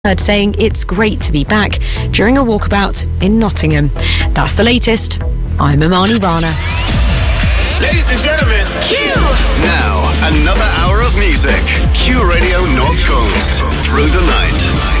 heard saying it's great to be back during a walkabout in Nottingham. That's the latest. I'm Amani Rana. Ladies and gentlemen, Q! Now, another hour of music. Q Radio North Coast. Through the night.